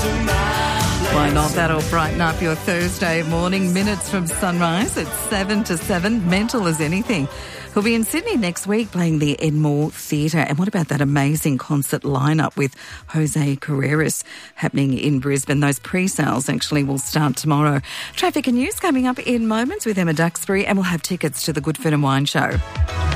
Why not? That'll brighten up your Thursday morning. Minutes from sunrise at 7 to 7. Mental as anything. He'll be in Sydney next week playing the Enmore Theatre. And what about that amazing concert lineup with Jose Carreras happening in Brisbane? Those pre-sales actually will start tomorrow. Traffic and news coming up in moments with Emma Duxbury, and we'll have tickets to the Goodford and Wine Show.